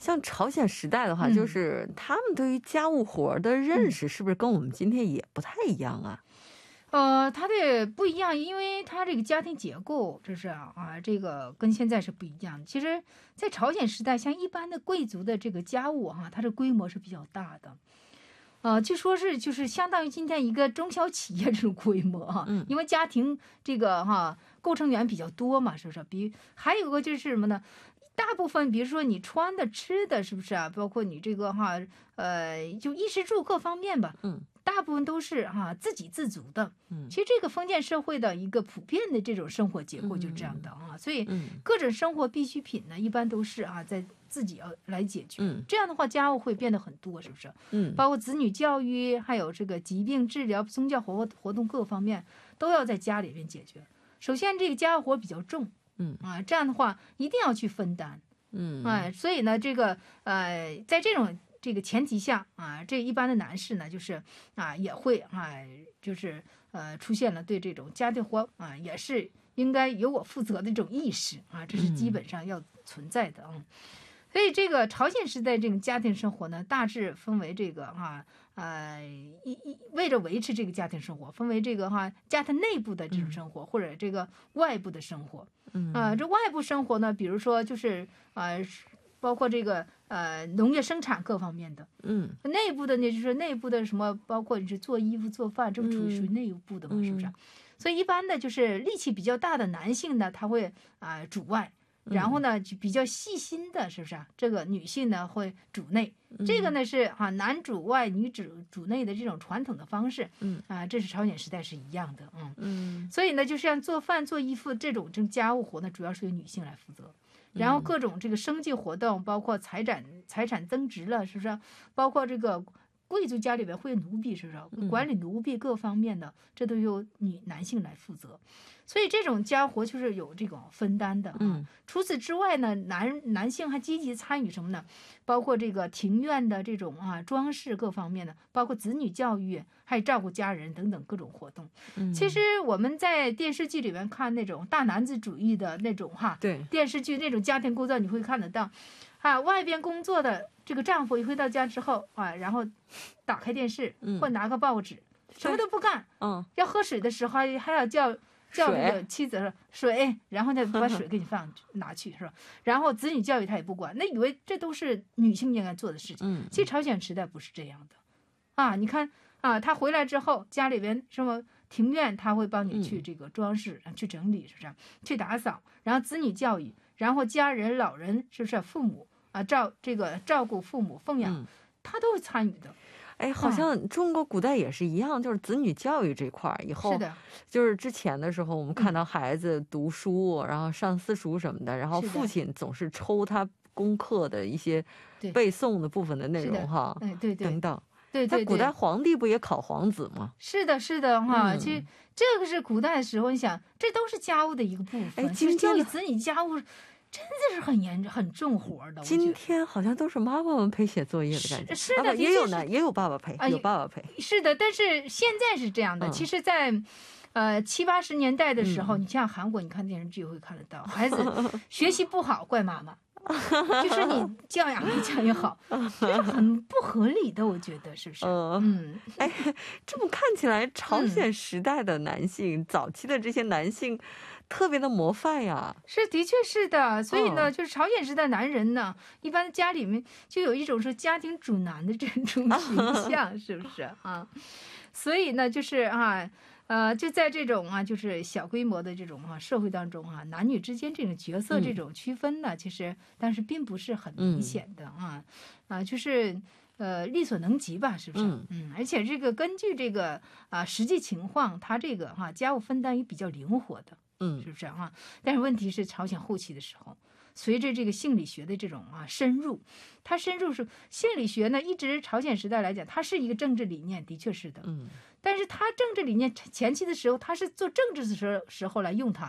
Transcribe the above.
像朝鲜时代的话，就是他们对于家务活的认识是不是跟我们今天也不太一样啊？ 它的不一样，因为它这个家庭结构，这是这个跟现在是不一样的。其实，在朝鲜时代，像一般的贵族的这个家务它的规模是比较大的，据说是就是相当于今天一个中小企业这种规模因为家庭这个构成员比较多嘛，是不是？还有个就是什么呢？大部分比如说你穿的、吃的，是不是啊？包括你这个就衣食住各方面吧，大部分都是自给自足的。其实这个封建社会的一个普遍的这种生活结构就是这样的所以各种生活必需品呢，一般都是在自己要来解决。这样的话，家务会变得很多，是不是？包括子女教育，还有这个疾病治疗、宗教活动各方面都要在家里边解决。首先，这个家务活比较重。这样的话一定要去分担，所以呢，这个在这个前提下这一般的男士呢，就是也会就是出现了对这种家庭活也是应该由我负责的这种意识这是基本上要存在的所以这个朝鲜时代这个家庭生活呢，大致分为这个为了维持这个家庭生活，分为这个家庭内部的这种生活，或者这个外部的生活。这外部生活呢，比如说就是包括这个农业生产各方面的。内部的呢，就是内部的什么，包括你是做衣服、做饭，这不属于内部的嘛，是不是？所以一般的就是力气比较大的男性呢，他会主外。然后呢，就比较细心的，是不是这个女性呢会主内，这个呢是男主外女主内的这种传统的方式。这是朝鲜时代是一样的。所以呢，就像做饭、做衣服这种家务活呢，主要是由女性来负责。然后各种这个生计活动，包括财产增值了，是不是？包括这个贵族家里边会有奴婢，是不是？管理奴婢各方面的，这都由男性来负责。所以这种家活就是有这种分担的。除此之外呢，男性还积极参与什么呢？包括这个庭院的这种装饰各方面的，包括子女教育，还有照顾家人等等各种活动。其实我们在电视剧里面看那种大男子主义的那种电视剧那种家庭构造，你会看得到外边工作的这个丈夫一回到家之后然后打开电视或拿个报纸，什么都不干。要喝水的时候还要叫这个妻子水，然后再把水给你拿去，是吧？然后子女教育他也不管，那以为这都是女性应该做的事情。其实朝鲜时代不是这样的你看他回来之后，家里边什么庭院他会帮你去这个装饰，去整理，是不是？去打扫，然后子女教育，然后家人老人，是不是？父母照顾父母奉养，他都会参与的。 好像中国古代也是一样，就是子女教育这块以后， 是的， 就是之前的时候，我们看到孩子读书，然后上私塾什么的，然后父亲总是抽他功课的一些背诵的部分的内容等等。 对， 古代皇帝不也考皇子吗？ 是的其实这个是古代的时候，你想这都是家务的一个部分。其实教育子女家务真的是很重活的。 今天好像都是妈妈们陪写作业的感觉。 是的， 也有爸爸陪，有爸爸陪。 是的，但是现在是这样的。其实在70、80年代的时候，你像韩国，你看电视剧会看得到，孩子学习不好怪妈妈，就是你教养没教育好，这是很不合理的，我觉得是不是？ 这么看起来，朝鲜时代的男性，早期的这些男性特别的模范呀。 是，的确是的。所以呢，就是朝鲜时代男人呢，一般家里面就有一种是家庭主男的这种形象，是不是所以呢，就是就在这种就是小规模的这种社会当中男女之间这种角色这种区分呢，其实但是并不是很明显的就是力所能及吧，是不是？而且这个根据这个实际情况，他这个家务分担也比较灵活的。是不是但是问题是，朝鲜后期的时候，随着这个性理学的这种深入，它深入是性理学呢，一直朝鲜时代来讲，它是一个政治理念，的确是的。但是它政治理念前期的时候，它是做政治的时候来用它。